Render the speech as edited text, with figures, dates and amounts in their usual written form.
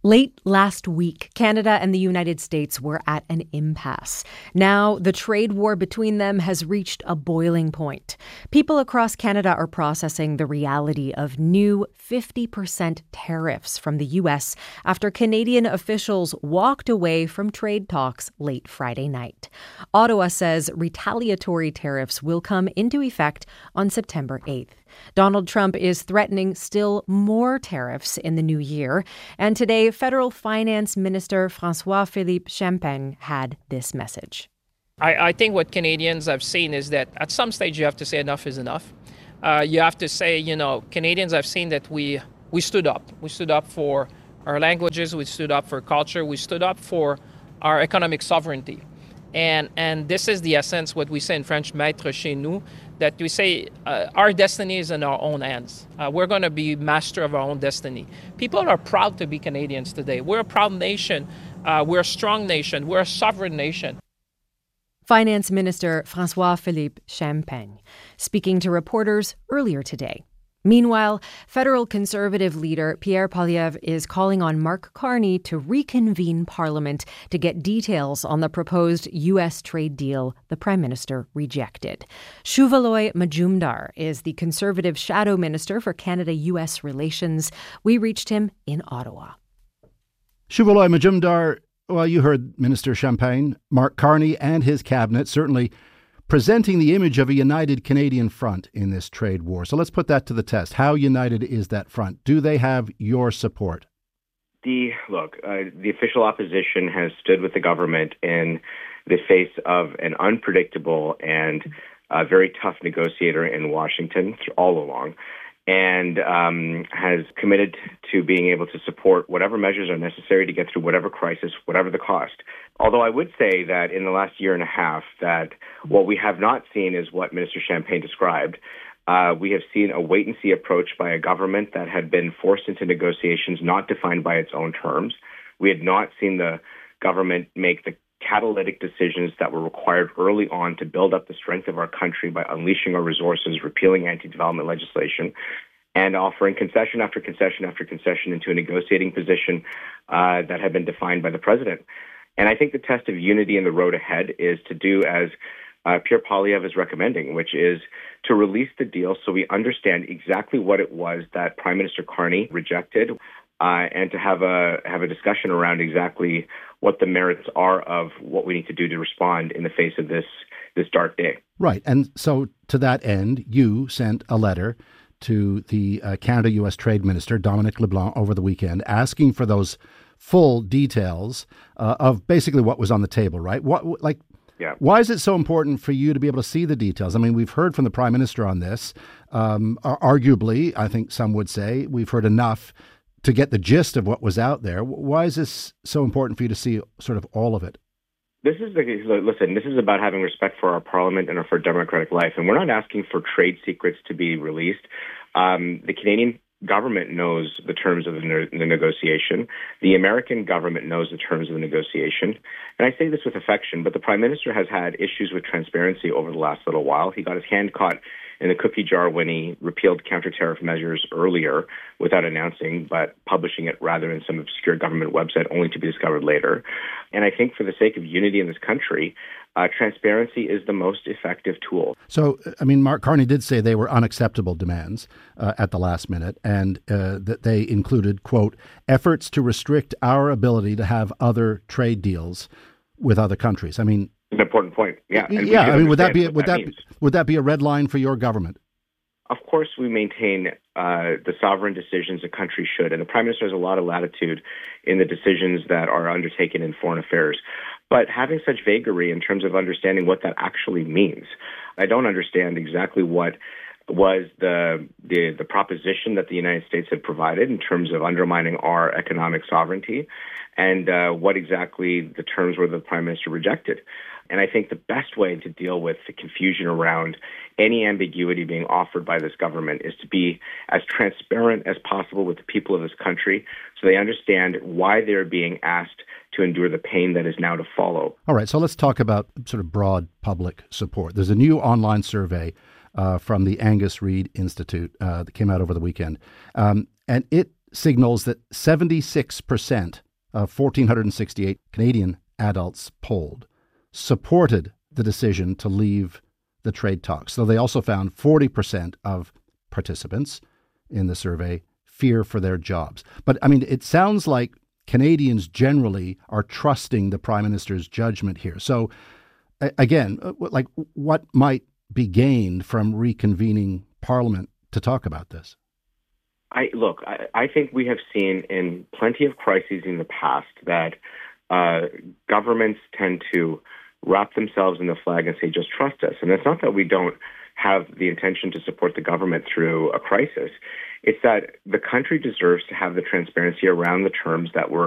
Late last week, Canada and the United States were at an impasse. Now, the trade war between them has reached a boiling point. People across Canada are processing the reality of new 50% tariffs from the U.S. after Canadian officials walked away from trade talks late Friday night. Ottawa says retaliatory tariffs will come into effect on September 8th. Donald Trump is threatening still more tariffs in the new year. And today, Federal Finance Minister François-Philippe Champagne had this message. I think what Canadians have seen is that at some stage you have to say enough is enough. You have to say, Canadians have seen that we stood up. We stood up for our languages. We stood up for culture. We stood up for our economic sovereignty. And this is the essence, what we say in French, maître chez nous, that we say our destiny is in our own hands. We're going to be master of our own destiny. People are proud to be Canadians today. We're a proud nation. We're a strong nation. We're a sovereign nation. Finance Minister François-Philippe Champagne speaking to reporters earlier today. Meanwhile, federal Conservative leader Pierre Poilievre is calling on Mark Carney to reconvene Parliament to get details on the proposed U.S. trade deal the Prime Minister rejected. Shuvaloy Majumdar is the Conservative Shadow Minister for Canada-U.S. relations. We reached him in Ottawa. Shuvaloy Majumdar, well, you heard Minister Champagne, Mark Carney and his cabinet certainly presenting the image of a united Canadian front in this trade war. So let's put that to the test. How united is that front? Do they have your support? The official opposition has stood with the government in the face of an unpredictable and very tough negotiator in Washington all along, and has committed to being able to support whatever measures are necessary to get through whatever crisis, whatever the cost. Although I would say that in the last year and a half, that what we have not seen is what Minister Champagne described. We have seen a wait-and-see approach by a government that had been forced into negotiations not defined by its own terms. We had not seen the government make the catalytic decisions that were required early on to build up the strength of our country by unleashing our resources, repealing anti-development legislation, and offering concession after concession after concession into a negotiating position that had been defined by the president. And I think the test of unity in the road ahead is to do as Pierre Poilievre is recommending, which is to release the deal so we understand exactly what it was that Prime Minister Carney rejected, and to have a discussion around exactly what the merits are of what we need to do to respond in the face of this dark day. Right. And so to that end, you sent a letter to the Canada-U.S. Trade Minister, Dominic LeBlanc, over the weekend, asking for those full details of basically what was on the table, right? Why is it so important for you to be able to see the details? I mean, we've heard from the Prime Minister on this. Arguably, I think some would say, we've heard enough to get the gist of what was out there. Why is this so important for you to see sort of all of it? This is about having respect for our parliament and for democratic life. And we're not asking for trade secrets to be released. The Canadian government knows the terms of the negotiation. The American government knows the terms of the negotiation. And I say this with affection, but the Prime Minister has had issues with transparency over the last little while. He got his hand caught in the cookie jar when he repealed counter-tariff measures earlier without announcing, but publishing it rather in some obscure government website only to be discovered later. And I think for the sake of unity in this country, transparency is the most effective tool. So, I mean, Mark Carney did say they were unacceptable demands at the last minute, and that they included, quote, efforts to restrict our ability to have other trade deals with other countries. I mean, an important point. Yeah. I mean, would that be a red line for your government? Of course, we maintain the sovereign decisions a country should, and the Prime Minister has a lot of latitude in the decisions that are undertaken in foreign affairs. But having such vagary in terms of understanding what that actually means, I don't understand exactly what was the proposition that the United States had provided in terms of undermining our economic sovereignty, and what exactly the terms were the Prime Minister rejected. And I think the best way to deal with the confusion around any ambiguity being offered by this government is to be as transparent as possible with the people of this country so they understand why they're being asked to endure the pain that is now to follow. All right, so let's talk about sort of broad public support. There's a new online survey from the Angus Reid Institute that came out over the weekend. And it signals that 76% of 1,468 Canadian adults polled supported the decision to leave the trade talks. Though they also found 40% of participants in the survey fear for their jobs. But I mean, it sounds like Canadians generally are trusting the Prime Minister's judgment here. So again, like what might be gained from reconvening Parliament to talk about this? I think we have seen in plenty of crises in the past that governments tend to wrap themselves in the flag and say, just trust us. And it's not that we don't have the intention to support the government through a crisis. It's that the country deserves to have the transparency around the terms that were